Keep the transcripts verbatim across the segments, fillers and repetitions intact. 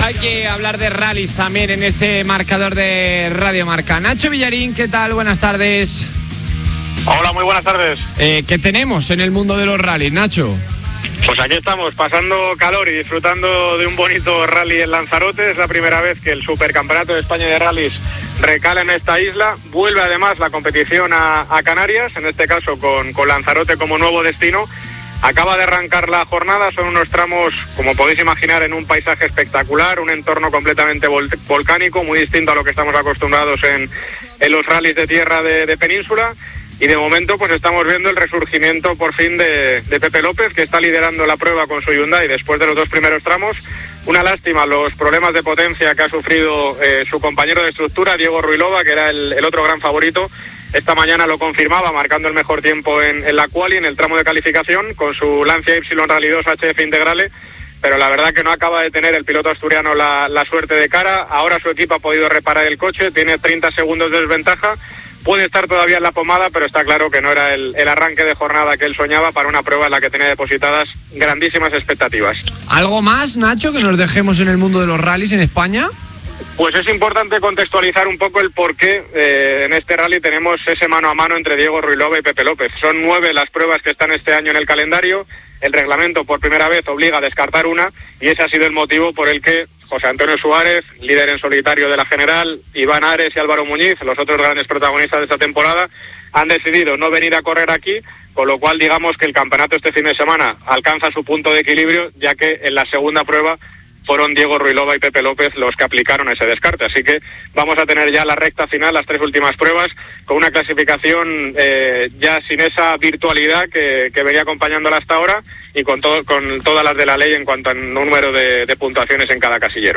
hay que hablar de rallies también en este marcador de Radio Marca. Nacho Villarín, ¿qué tal? Buenas tardes. Hola, muy buenas tardes. Eh, ¿Qué tenemos en el mundo de los rallies, Nacho? Pues aquí estamos, pasando calor y disfrutando de un bonito rally en Lanzarote. Es la primera vez que el Supercampeonato de España de Rallys recala en esta isla. Vuelve además la competición a, a Canarias, en este caso con, con Lanzarote como nuevo destino. Acaba de arrancar la jornada, son unos tramos, como podéis imaginar, en un paisaje espectacular, un entorno completamente vol- volcánico, muy distinto a lo que estamos acostumbrados en, en los rallies de tierra de, de península. Y de momento pues estamos viendo el resurgimiento por fin de, de Pepe López, que está liderando la prueba con su Hyundai después de los dos primeros tramos. Una lástima los problemas de potencia que ha sufrido eh, su compañero de estructura, Diego Ruilova, que era el, el otro gran favorito. Esta mañana lo confirmaba, marcando el mejor tiempo en, en la quali, en el tramo de calificación, con su Lancia Y Rally dos H F Integrale, pero la verdad que no acaba de tener el piloto asturiano la, la suerte de cara. Ahora su equipo ha podido reparar el coche, tiene treinta segundos de desventaja, puede estar todavía en la pomada, pero está claro que no era el, el arranque de jornada que él soñaba para una prueba en la que tenía depositadas grandísimas expectativas. ¿Algo más, Nacho, que nos dejemos en el mundo de los rallies en España? Pues es importante contextualizar un poco el por qué eh, en este rally tenemos ese mano a mano entre Diego Ruilova y Pepe López. Son nueve las pruebas que están este año en el calendario. El reglamento por primera vez obliga a descartar una y ese ha sido el motivo por el que José Antonio Suárez, líder en solitario de la general, Iván Ares y Álvaro Muñiz, los otros grandes protagonistas de esta temporada, han decidido no venir a correr aquí, con lo cual digamos que el campeonato este fin de semana alcanza su punto de equilibrio, ya que en la segunda prueba fueron Diego Ruilova y Pepe López los que aplicaron ese descarte. Así que vamos a tener ya la recta final, las tres últimas pruebas, con una clasificación eh, ya sin esa virtualidad que, que venía acompañándola hasta ahora y con, todo, con todas las de la ley en cuanto al número de, de puntuaciones en cada casillero.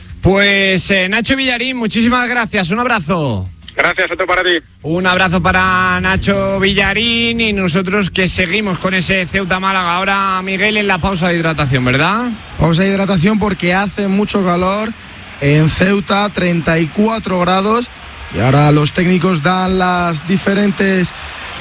Pues eh, Nacho Villarín, muchísimas gracias, un abrazo. Gracias, otro para ti. Un abrazo para Nacho Villarín y nosotros que seguimos con ese Ceuta Málaga. Ahora, Miguel, en la pausa de hidratación, ¿verdad? Pausa de hidratación porque hace mucho calor en Ceuta, treinta y cuatro grados, y ahora los técnicos dan las diferentes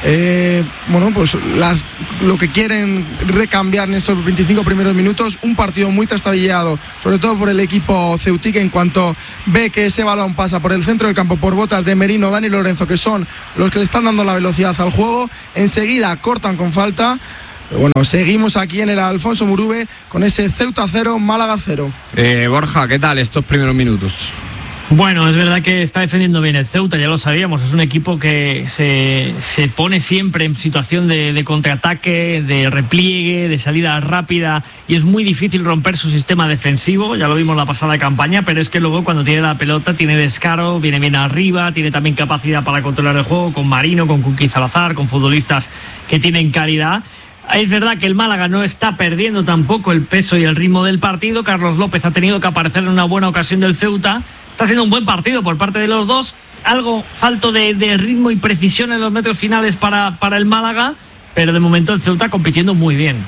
eh, bueno, pues las, lo que quieren recambiar en estos veinticinco primeros minutos. Un partido muy trastabillado, sobre todo por el equipo ceutique, en cuanto ve que ese balón pasa por el centro del campo por botas de Merino, Dani Lorenzo, que son los que le están dando la velocidad al juego. Enseguida cortan con falta. Pero bueno, seguimos aquí en el Alfonso Murube con ese Ceuta cero, Málaga cero. Eh, Borja, ¿qué tal estos primeros minutos? Bueno, es verdad que está defendiendo bien el Ceuta, ya lo sabíamos, es un equipo que se, se pone siempre en situación de, de contraataque, de repliegue, de salida rápida, y es muy difícil romper su sistema defensivo, ya lo vimos la pasada campaña, pero es que luego cuando tiene la pelota tiene descaro, viene bien arriba, tiene también capacidad para controlar el juego, con Marino, con Kuki Salazar, con futbolistas que tienen calidad. Es verdad que el Málaga no está perdiendo tampoco el peso y el ritmo del partido. Carlos López ha tenido que aparecer en una buena ocasión del Ceuta. Está siendo un buen partido por parte de los dos. Algo falto de, de ritmo y precisión en los metros finales para, para el Málaga, pero de momento el Ceuta compitiendo muy bien.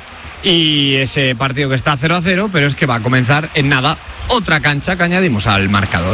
Y ese partido que está cero a cero, pero es que va a comenzar en nada otra cancha que añadimos al marcador.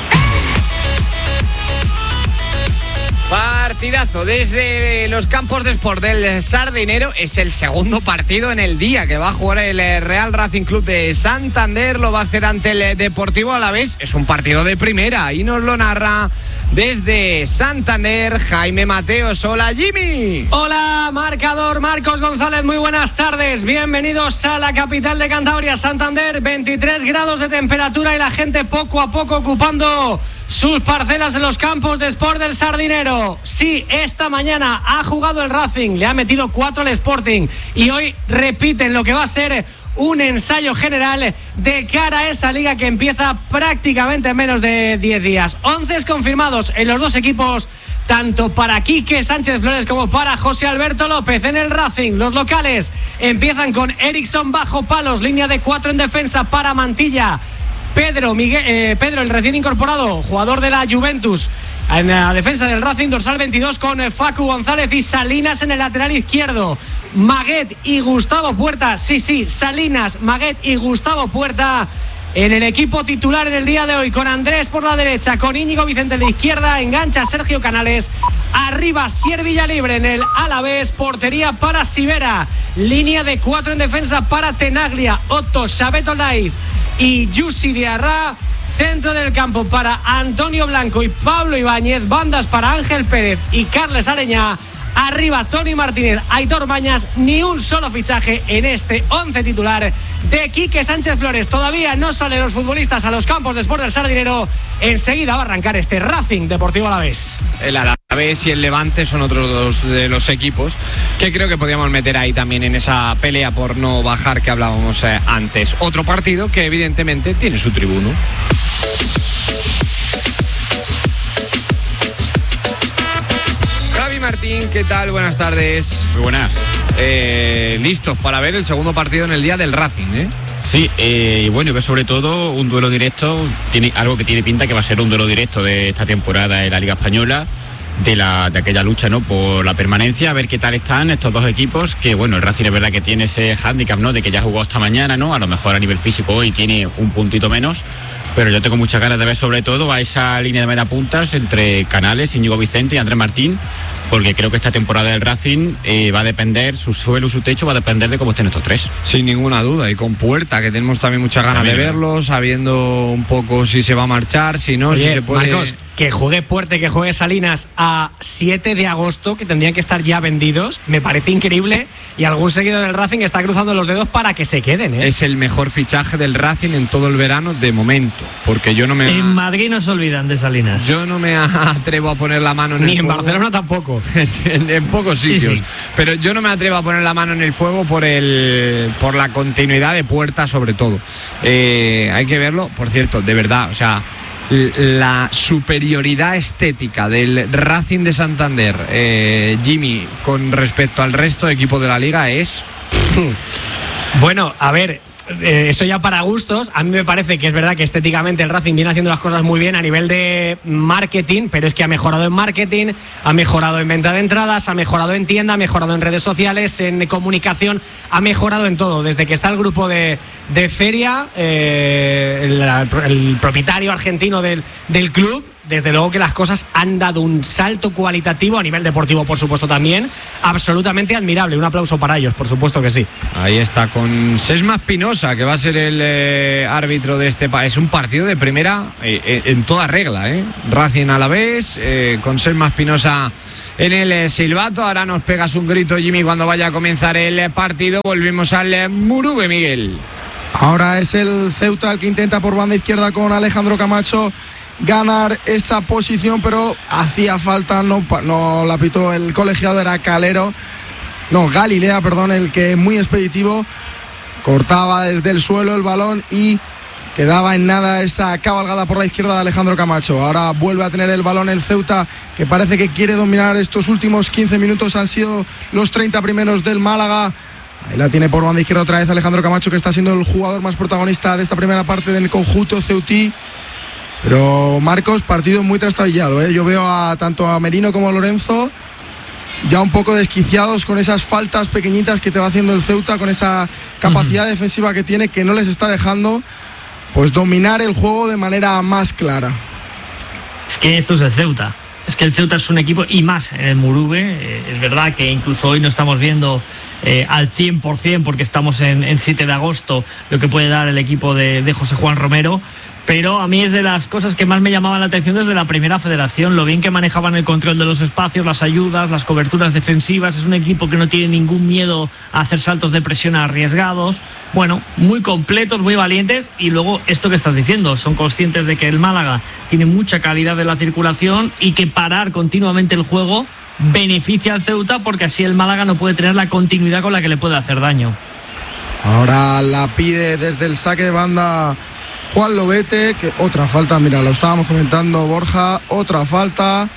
Partidazo desde los campos de Sport del Sardinero. Es el segundo partido en el día que va a jugar el Real Racing Club de Santander. Lo va a hacer ante el Deportivo Alavés. Es un partido de primera y nos lo narra desde Santander Jaime Mateos. Hola, Jimmy. Hola, marcador. Marcos González, muy buenas tardes. Bienvenidos a la capital de Cantabria, Santander. veintitrés grados de temperatura y la gente poco a poco ocupando sus parcelas en los campos de Sport del Sardinero. Sí, esta mañana ha jugado el Racing, le ha metido cuatro al Sporting y hoy repiten lo que va a ser un ensayo general de cara a esa liga que empieza prácticamente en menos de diez días. Once confirmados en los dos equipos, tanto para Quique Sánchez Flores como para José Alberto López. En el Racing, los locales empiezan con Erickson bajo palos, línea de cuatro en defensa para Mantilla, Pedro, Miguel, eh, Pedro, el recién incorporado, jugador de la Juventus, en la defensa del Racing, dorsal veintidós, con Facu González y Salinas en el lateral izquierdo. Maguet y Gustavo Puerta, sí, sí, Salinas, Maguet y Gustavo Puerta en el equipo titular en el día de hoy, con Andrés por la derecha, con Íñigo Vicente en la izquierda, engancha Sergio Canales, arriba Sier Villalibre en el Alavés, portería para Sivera, línea de cuatro en defensa para Tenaglia, Otto, Xabeto Laiz, y Yusi Diarra. Centro del campo para Antonio Blanco y Pablo Ibáñez. Bandas para Ángel Pérez y Carles Areñá. Arriba Toni Martínez, Aitor Mañas. Ni un solo fichaje en este once titular de Quique Sánchez Flores. Todavía no salen los futbolistas a los campos de Sport del Sardinero. Enseguida va a arrancar este Racing Deportivo Alavés. El Alavés y el Levante son otros dos de los equipos que creo que podríamos meter ahí también en esa pelea por no bajar que hablábamos eh, antes. Otro partido que evidentemente tiene su tribuno. Javi Martín, ¿qué tal? Buenas tardes. Muy buenas. Eh, listos para ver el segundo partido en el día del Racing, ¿eh? Sí, eh, y bueno, sobre todo un duelo directo, tiene algo que tiene pinta que va a ser un duelo directo de esta temporada en la Liga Española, de la de aquella lucha, ¿no?, por la permanencia, a ver qué tal están estos dos equipos, que bueno, el Racing es verdad que tiene ese hándicap, ¿no?, de que ya jugó esta mañana, ¿no?, a lo mejor a nivel físico hoy tiene un puntito menos, pero yo tengo muchas ganas de ver sobre todo a esa línea de mediapuntas entre Canales, Íñigo Vicente y Andrés Martín, porque creo que esta temporada del Racing eh, va a depender, su suelo y su techo va a depender de cómo estén estos tres. Sin ninguna duda, y con Puerta, que tenemos también muchas ganas también de verlo, sabiendo un poco si se va a marchar, si no, Oye, si se puede... Marcos, que juegue Puerta y que juegue Salinas a siete de agosto, que tendrían que estar ya vendidos, me parece increíble, y algún seguidor del Racing está cruzando los dedos para que se queden, ¿eh? Es el mejor fichaje del Racing en todo el verano de momento, porque yo no me... En Madrid no se olvidan de Salinas. Yo no me atrevo a poner la mano en Ni el en fuego. Barcelona tampoco. en, en pocos sitios. Sí, sí. Pero yo no me atrevo a poner la mano en el fuego por el por la continuidad de Puerta, sobre todo. Eh, hay que verlo, por cierto, de verdad, o sea, la superioridad estética del Racing de Santander, eh, Jimmy, con respecto al resto de equipos de la liga es... Bueno, a ver, eh, eso ya para gustos. A mí me parece que es verdad que estéticamente el Racing viene haciendo las cosas muy bien a nivel de marketing, pero es que ha mejorado en marketing, ha mejorado en venta de entradas, ha mejorado en tienda, ha mejorado en redes sociales, en comunicación, ha mejorado en todo. Desde que está el grupo de, de Feria, eh, el, el propietario argentino del, del club, desde luego que las cosas han dado un salto cualitativo a nivel deportivo, por supuesto, también absolutamente admirable. Un aplauso para ellos, por supuesto que sí. Ahí está con Sesma Espinosa, que va a ser el eh, árbitro de este país. Es un partido de primera eh, en toda regla, ¿eh? Racing Alavés, eh, con Sesma Espinosa en el eh, silbato. Ahora nos pegas un grito, Jimmy, cuando vaya a comenzar el eh, partido. Volvimos al eh, Murube, Miguel. Ahora es el Ceuta el que intenta por banda izquierda con Alejandro Camacho ganar esa posición, pero hacía falta, no, no la pitó el colegiado, era Calero, no, Galilea, perdón, el que muy expeditivo, cortaba desde el suelo el balón y quedaba en nada esa cabalgada por la izquierda de Alejandro Camacho. Ahora vuelve a tener el balón el Ceuta, que parece que quiere dominar estos últimos quince minutos, han sido los treinta primeros del Málaga. Ahí la tiene por banda izquierda otra vez Alejandro Camacho, que está siendo el jugador más protagonista de esta primera parte del conjunto ceutí. Pero Marcos, partido muy trastabillado, ¿eh? Yo veo a tanto a Merino como a Lorenzo ya un poco desquiciados con esas faltas pequeñitas que te va haciendo el Ceuta, con esa capacidad uh-huh. defensiva que tiene, que no les está dejando pues dominar el juego de manera más clara. Es que esto es el Ceuta. Es que el Ceuta es un equipo, y más en el Murube, eh, es verdad que incluso hoy no estamos viendo eh, al cien por ciento porque estamos en, en siete de agosto lo que puede dar el equipo de, de José Juan Romero, pero a mí es de las cosas que más me llamaban la atención desde la primera federación, lo bien que manejaban el control de los espacios, las ayudas, las coberturas defensivas. Es un equipo que no tiene ningún miedo a hacer saltos de presión arriesgados, bueno, muy completos, muy valientes. Y luego esto que estás diciendo, son conscientes de que el Málaga tiene mucha calidad de la circulación y que parar continuamente el juego beneficia al Ceuta, porque así el Málaga no puede tener la continuidad con la que le puede hacer daño. Ahora la pide desde el saque de banda Juan Lobete, que otra falta, mira, lo estábamos comentando Borja, otra falta.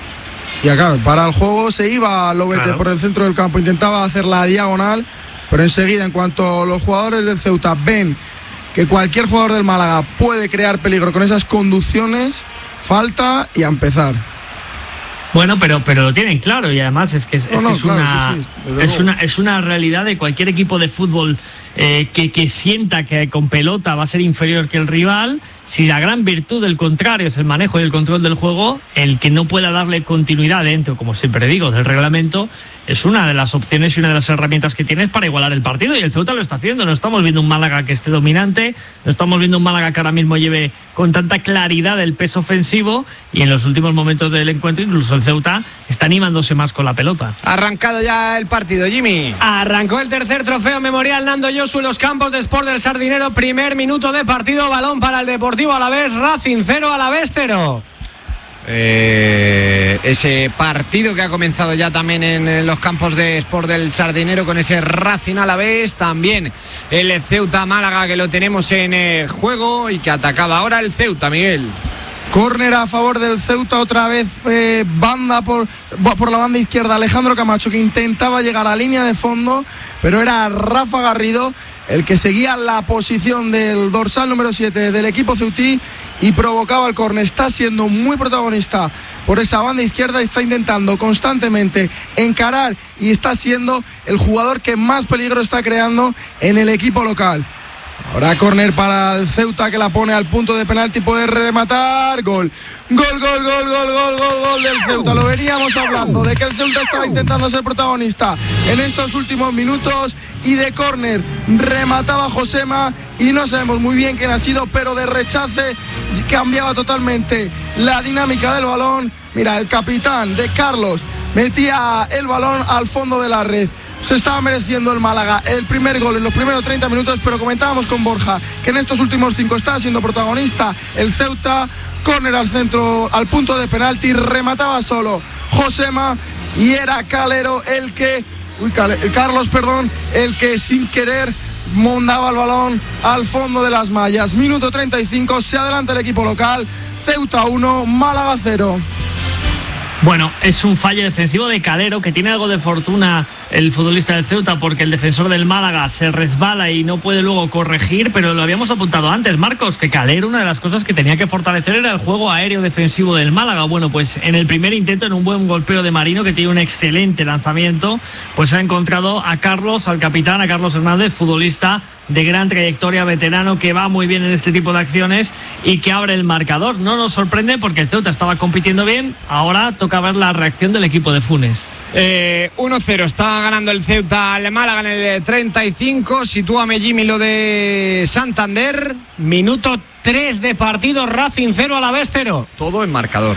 Y acá, para el juego se iba Lobete claro. por el centro del campo, intentaba hacer la diagonal, pero enseguida, en cuanto los jugadores del Ceuta ven que cualquier jugador del Málaga puede crear peligro con esas conducciones, falta y a empezar. Bueno, pero pero lo tienen claro, y además es que es, no, es, no, que es, claro, una, sí, sí, es una es una realidad de cualquier equipo de fútbol eh, que, que sienta que con pelota va a ser inferior que el rival. Si la gran virtud del contrario es el manejo y el control del juego, el que no pueda darle continuidad dentro, como siempre digo, del reglamento, es una de las opciones y una de las herramientas que tienes para igualar el partido, y el Ceuta lo está haciendo. No estamos viendo un Málaga que esté dominante, no estamos viendo un Málaga que ahora mismo lleve con tanta claridad el peso ofensivo, y en los últimos momentos del encuentro incluso el Ceuta está animándose más con la pelota. Arrancado ya el partido, Jimmy. Arrancó el tercer trofeo memorial Nando Yosu en los campos de Sport del Sardinero. Primer minuto de partido, balón para el Deportivo Alavés, Racing cero, Alavés cero. Eh, ese partido que ha comenzado ya también en, en los campos de Sport del Sardinero con ese Racing Alavés, también el Ceuta Málaga que lo tenemos en eh, juego y que atacaba ahora el Ceuta, Miguel. Córner a favor del Ceuta, otra vez eh, banda por, por la banda izquierda, Alejandro Camacho, que intentaba llegar a línea de fondo, pero era Rafa Garrido el que seguía la posición del dorsal número siete del equipo ceutí y provocaba el córner. Está siendo muy protagonista por esa banda izquierda, está intentando constantemente encarar y está siendo el jugador que más peligro está creando en el equipo local. Ahora córner para el Ceuta, que la pone al punto de penalti, puede rematar, gol, gol, gol, gol, gol, gol, gol, gol del Ceuta. Lo veníamos hablando de que el Ceuta estaba intentando ser protagonista en estos últimos minutos, y de córner remataba Josema y no sabemos muy bien quién ha sido, pero de rechace cambiaba totalmente la dinámica del balón. Mira, el capitán de Carlos metía el balón al fondo de la red. Se estaba mereciendo el Málaga el primer gol en los primeros treinta minutos, pero comentábamos con Borja que en estos últimos cinco está siendo protagonista el Ceuta. Córner al centro, al punto de penalti, remataba solo Josema y era Calero el que, uy, Carlos, perdón, el que sin querer mondaba el balón al fondo de las mallas. Minuto treinta y cinco, se adelanta el equipo local, Ceuta uno, Málaga cero. Bueno, es un fallo defensivo de Calero, que tiene algo de fortuna el futbolista del Ceuta, porque el defensor del Málaga se resbala y no puede luego corregir, pero lo habíamos apuntado antes, Marcos, que Calero, una de las cosas que tenía que fortalecer era el juego aéreo defensivo del Málaga. Bueno, pues en el primer intento, en un buen golpeo de Marino, que tiene un excelente lanzamiento, pues ha encontrado a Carlos, al capitán, a Carlos Hernández, futbolista de gran trayectoria, veterano, que va muy bien en este tipo de acciones y que abre el marcador. No nos sorprende porque el Ceuta estaba compitiendo bien, ahora toca ver la reacción del equipo de Funes. Eh, uno cero, está ganando el Ceuta al Málaga en el treinta y cinco. Sitúame, Jimmy, lo de Santander. Minuto tres de partido, Racing cero, Alavés cero. Todo en marcador.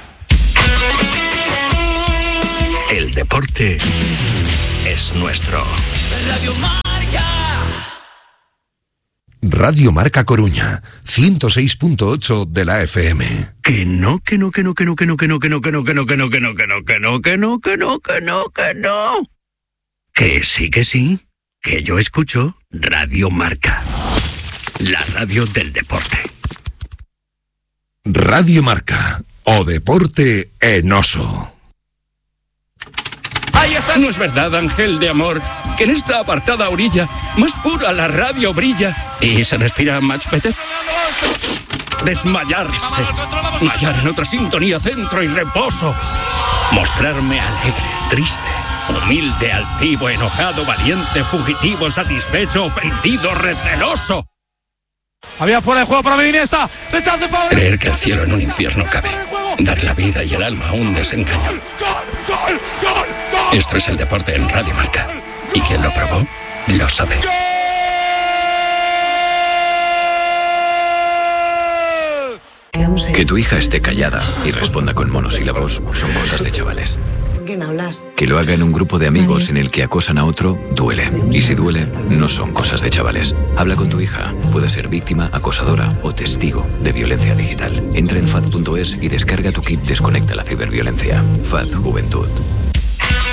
El deporte es nuestro. Radio Marca. Radio Marca Coruña, ciento seis punto ocho de la F M. Que no, que no, que no, que no, que no, que no, que no, que no, que no, que no, que no, que no, que no, que no, que no, que no, que no. Que sí, que sí, que yo escucho Radio Marca, la radio del deporte. Radio Marca, o deporte en oso. Ahí está. No es verdad, ángel de amor, que en esta apartada orilla, más pura la radio brilla y se respira much better. Desmayarse, mallar en otra sintonía, centro y reposo. Mostrarme alegre, triste, humilde, altivo, enojado, valiente, fugitivo, satisfecho, ofendido, receloso. Había fuera de juego para Iniesta. Rechace para... Creer que el cielo en un infierno cabe. Dar la vida y el alma a un desengaño. Esto es el deporte en Radio Marca. Y quien lo probó, lo sabe. Que tu hija esté callada y responda con monosílabos son cosas de chavales. ¿Con quién hablas? Que lo haga en un grupo de amigos en el que acosan a otro, duele. Y si duele, no son cosas de chavales. Habla con tu hija. Puede ser víctima, acosadora o testigo de violencia digital. Entra en F A D punto es y descarga tu kit Desconecta la ciberviolencia. F A D Juventud.